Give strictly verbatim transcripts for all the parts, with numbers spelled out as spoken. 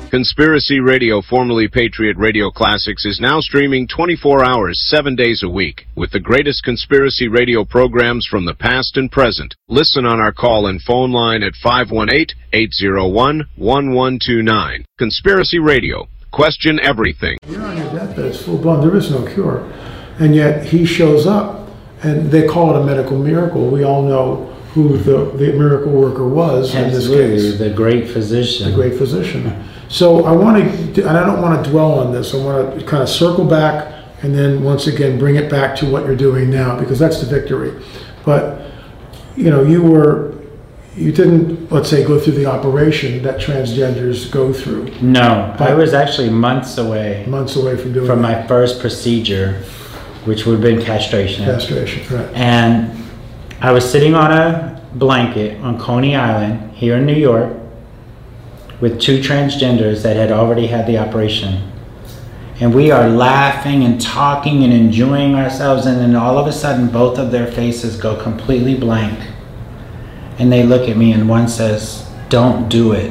Conspiracy Radio, formerly Patriot Radio Classics, is now streaming twenty-four hours, seven days a week, with the greatest conspiracy radio programs from the past and present. Listen on our call and phone line at five one eight, eight zero one, one one two nine. Conspiracy Radio. Question everything. You're on your deathbed, it's full blown, there is no cure. And yet he shows up, and they call it a medical miracle. We all know who the, the miracle worker was in this case. The great physician. The great physician. So I want to, and I don't want to dwell on this, I want to kind of circle back and then once again bring it back to what you're doing now, because that's the victory. But, you know, you were, you didn't, let's say, go through the operation that transgenders go through. No, I was actually months away. Months away from doing From that. my first procedure, which would have been castration. Castration, right. And I was sitting on a blanket on Coney Island here in New York with two transgenders that had already had the operation. And we are laughing and talking and enjoying ourselves, and then all of a sudden both of their faces go completely blank. And they look at me and one says, "Don't do it."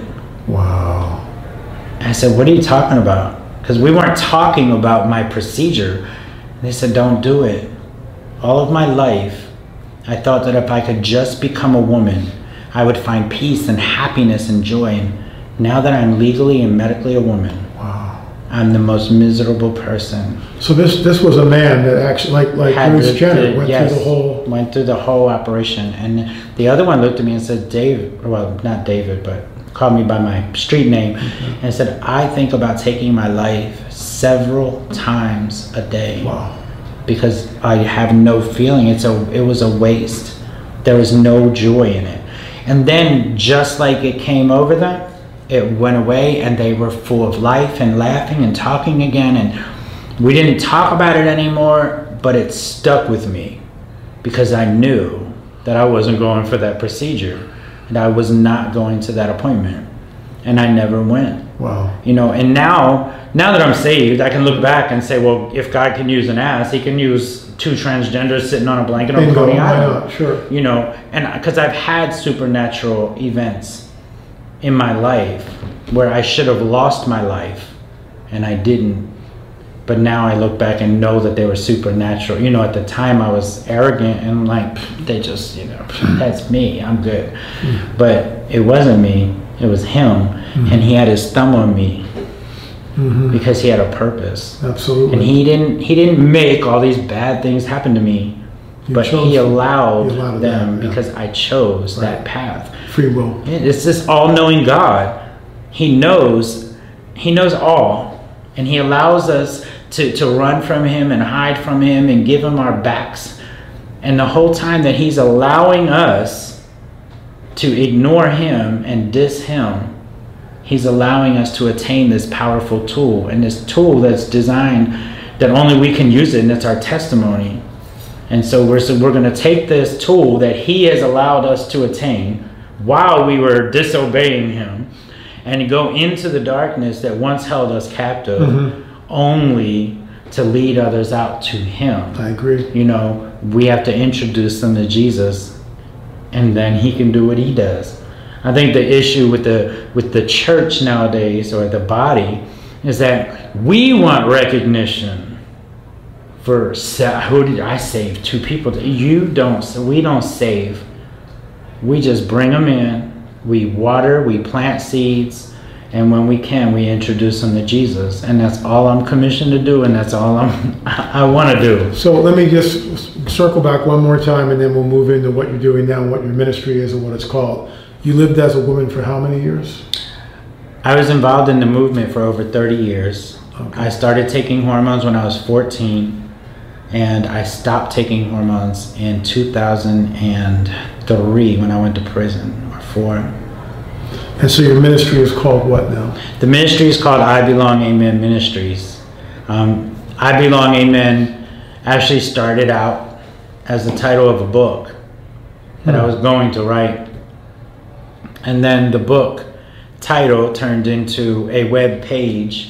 Wow. I said, "What are you talking about?" Because we weren't talking about my procedure. They said, "Don't do it." All of my life, I thought that if I could just become a woman, I would find peace and happiness and joy. And now that I'm legally and medically a woman, wow, I'm the most miserable person. So this this was a man that actually, like like Had Bruce the- Jenner, the- went yes, through the whole. went through the whole operation. And the other one looked at me and said, "Dave," well, not David, but called me by my street name, mm-hmm. and said, "I think about taking my life several times a day." Wow. Because I have no feeling. It's a it was a waste. There was no joy in it. And then just like it came over them, it went away, and they were full of life and laughing and talking again, and we didn't talk about it anymore, but it stuck with me because I knew that I wasn't going for that procedure, and I was not going to that appointment, and I never went. Wow. You know, and now now that I'm saved, I can look back and say, well, if God can use an ass, he can use two transgenders sitting on a blanket on Bingo, Coney why Island. not? Sure. You know, and because I've had supernatural events in my life where I should have lost my life and I didn't. But now I look back and know that they were supernatural. You know, at the time I was arrogant and like, they just, you know, that's me, I'm good. Mm. But it wasn't me, it was him. Mm-hmm. And he had his thumb on me. Mm-hmm. Because he had a purpose. Absolutely. And he didn't he didn't make all these bad things happen to me. You but he allowed, he allowed them that, yeah. because I chose right. that path. Free will. It's this all-knowing God. He knows he knows all. And he allows us to, to run from him and hide from him and give him our backs. And the whole time that he's allowing us to ignore him and diss him, he's allowing us to attain this powerful tool, and this tool that's designed that only we can use it, and it's our testimony. And so we're so we're going to take this tool that he has allowed us to attain while we were disobeying him, and go into the darkness that once held us captive, mm-hmm. only to lead others out to him. I agree. You know, we have to introduce them to Jesus, and then he can do what he does. I think the issue with the with the church nowadays, or the body, is that we want recognition for who did I save? Two people. You don't. So we don't save. We just bring them in. We water. We plant seeds, and when we can, we introduce them to Jesus. And that's all I'm commissioned to do, and that's all I'm I want to do. So let me just circle back one more time, and then we'll move into what you're doing now, and what your ministry is, and what it's called. You lived as a woman for how many years? I was involved in the movement for over thirty years. Okay. I started taking hormones when I was fourteen, and I stopped taking hormones in two thousand three when I went to prison, or four. And so your ministry is called what now? The ministry is called I Belong Amen Ministries. Um, I Belong Amen actually started out as the title of a book that hmm. I was going to write. And then the book title turned into a web page.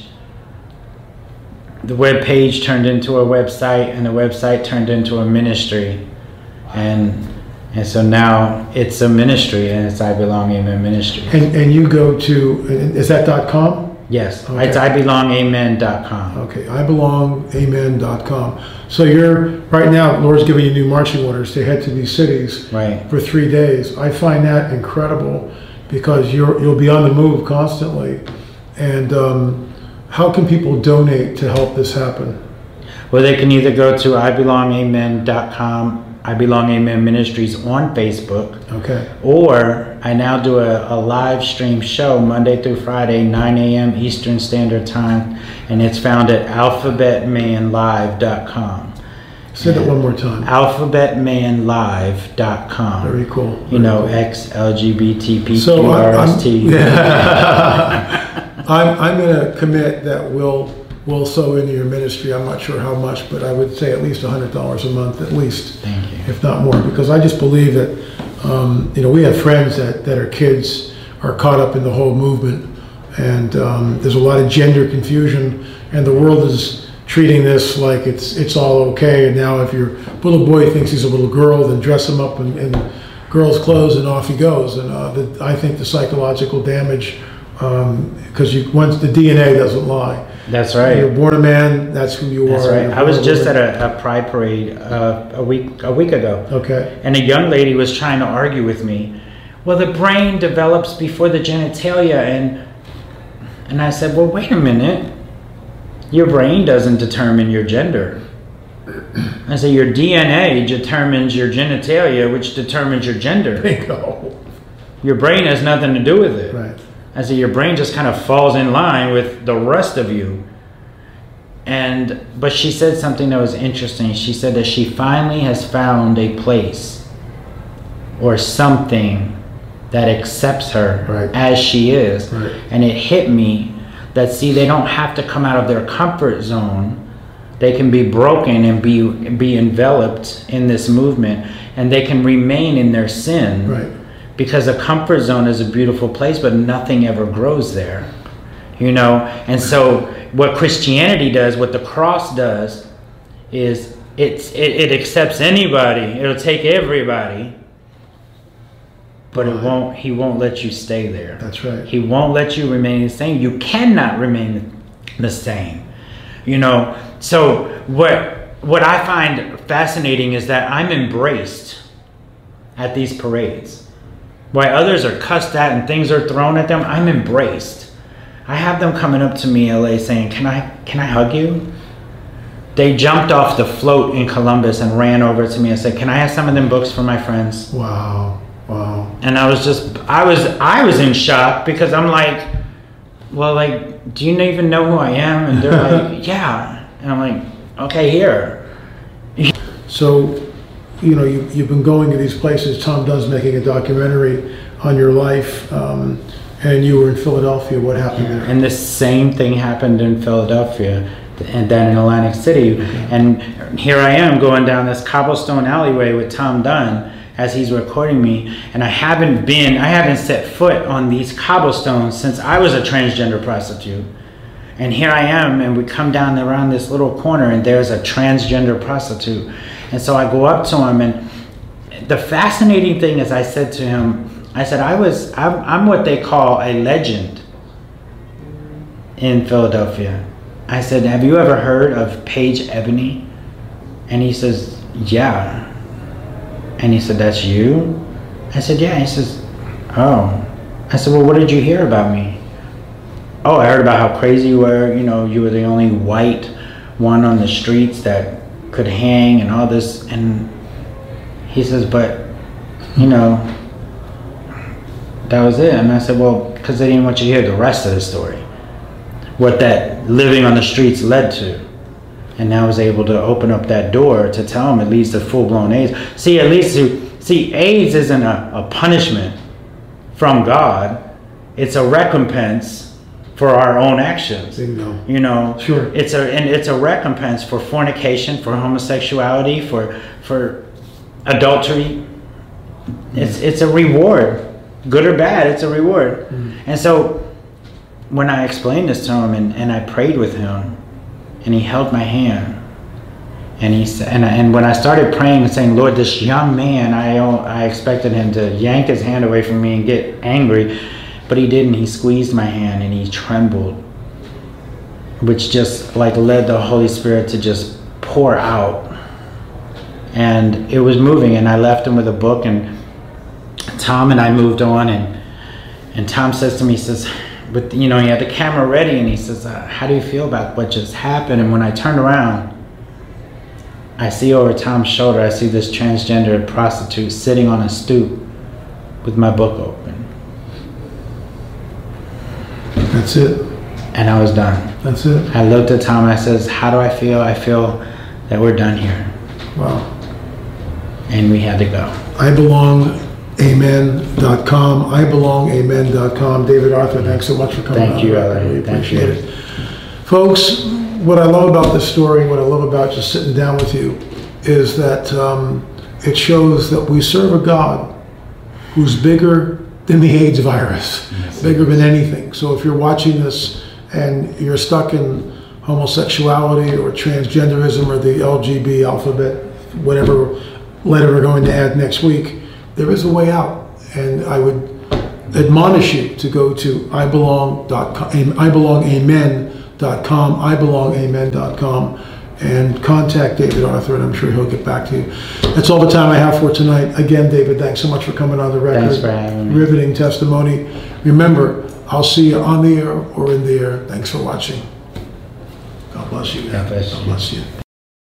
The web page turned into a website, and the website turned into a ministry. And and so now it's a ministry, and it's I Belong Amen Ministry. And and you go to, is that .com? Yes, Okay. it's I belong amen dot com. Okay, I belong amen dot com. So you're, right now, Lord's giving you new marching orders to head to these cities Right. for three days. I find that incredible because you're, you'll be on the move constantly. And um, how can people donate to help this happen? Well, they can either go to I belong amen dot com, I Belong Amen Ministries on Facebook. Okay. Or I now do a, a live stream show Monday through Friday, nine a.m. Eastern Standard Time, and it's found at alphabet man live dot com. Say that one more time. alphabet man live dot com. Very cool. Very You know, cool. X L G B T P So Q R I'm, S T. I'm, yeah. I'm, I'm going to commit that we'll, we'll sow into your ministry. I'm not sure how much, but I would say at least one hundred dollars a month, at least. Thank you. If not more, because I just believe that, um, you know, we have friends that, that are kids, are caught up in the whole movement, and um, there's a lot of gender confusion, and the world is treating this like it's it's all okay. And now if your little boy thinks he's a little girl, then dress him up in, in girl's clothes and off he goes. And uh, the, I think the psychological damage, because you once the D N A doesn't lie. That's right. You're born a man. That's who you That's are. right. You're I was born a just woman. at a, a pride parade uh, a week a week ago. Okay. And a young lady was trying to argue with me. Well, the brain develops before the genitalia, and and I said, well, wait a minute. Your brain doesn't determine your gender. I said, your D N A determines your genitalia, which determines your gender. Bingo. Your brain has nothing to do with it. Right. I said, your brain just kind of falls in line with the rest of you. And but she said something that was interesting. She said that she finally has found a place or something that accepts her Right. as she is. Right. And it hit me that, see, they don't have to come out of their comfort zone. They can be broken and be be enveloped in this movement, and they can remain in their sin. Right. Because a comfort zone is a beautiful place, but nothing ever grows there. You know? And so what Christianity does, what the cross does, is it's, it, it accepts anybody. It'll take everybody. But it won't, he won't let you stay there. That's right. He won't let you remain the same. You cannot remain the same. You know? So what what I find fascinating is that I'm embraced at these parades. While others are cussed at and things are thrown at them, I'm embraced. I have them coming up to me in L A saying, can I can I hug you? They jumped off the float in Columbus and ran over to me and said, can I have some of them books for my friends? Wow. Wow. And I was just, I was, I was in shock, because I'm like, well, like, do you even know who I am? And they're like, yeah. And I'm like, okay, here. So, you know, you, you've been going to these places. Tom Dunn's making a documentary on your life, um, and you were in Philadelphia. What happened there? And the same thing happened in Philadelphia and then in Atlantic City. And here I am going down this cobblestone alleyway with Tom Dunn as he's recording me. And I haven't been, I haven't set foot on these cobblestones since I was a transgender prostitute. And here I am, and we come down around this little corner, and there's a transgender prostitute. And so I go up to him, and the fascinating thing is, I said to him, I said, I was, I'm, I'm what they call a legend in Philadelphia. I said, have you ever heard of Paige Ebony? And he says, yeah. And he said, that's you? I said, yeah. He says, oh. I said, well, what did you hear about me? Oh, I heard about how crazy you were. You know, you were the only white one on the streets that could hang and all this. And he says, but, you know, that was it. And I said, well, because they didn't want you to hear the rest of the story. What that living on the streets led to. And I was able to open up that door to tell him it leads to full-blown AIDS. See, at least to, see, AIDS isn't a, a punishment from God. It's a recompense for our own actions. Bingo. You know, Sure. It's a and it's a recompense for fornication, for homosexuality, for for adultery. It's it's a reward, good or bad. It's a reward. Mm. And so, when I explained this to him and, and I prayed with him, and he held my hand, and he said, and I, and when I started praying and saying, Lord, this young man, I I expected him to yank his hand away from me and get angry. But he didn't. He squeezed my hand and he trembled which just like led the Holy Spirit to just pour out. And it was moving, and I left him with a book, and Tom and I moved on, and and Tom says to me, he says, but you know, he had the camera ready, and he says, uh, how do you feel about what just happened? And when I turned around, I see over Tom's shoulder, I see this transgender prostitute sitting on a stoop with my book open. That's it. And I was done. That's it. I looked at Tom and I says, how do I feel? I feel that we're done here. Wow. And we had to go. I belong amen dot com. I belong amen dot com. David Arthur, thanks so much for coming Thank on. you, I Ellen. really Thank appreciate you. it. Folks, what I love about this story, what I love about just sitting down with you, is that um, it shows that we serve a God who's bigger than the AIDS virus, yes, bigger than anything. So if you're watching this and you're stuck in homosexuality or transgenderism or the L G B alphabet, whatever letter we're going to add next week, there is a way out. And I would admonish you to go to I belong dot com, I belong amen dot com, I belong amen dot com, and contact David Arthur, and I'm sure he'll get back to you. That's all the time I have for tonight. Again, David, thanks so much for coming on the record. Thanks for having me. Riveting testimony. Remember, I'll see you on the air or in the air. Thanks for watching. God bless you. God bless you. God bless you.